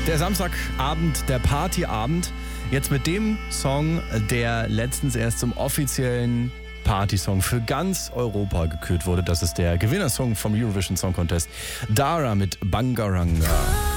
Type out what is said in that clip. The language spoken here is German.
Der Samstagabend, der Partyabend, jetzt mit dem Song, der letztens erst zum offiziellen Partysong für ganz Europa gekürt wurde. Das ist der Gewinnersong vom Eurovision Song Contest. Dara mit Bangaranga.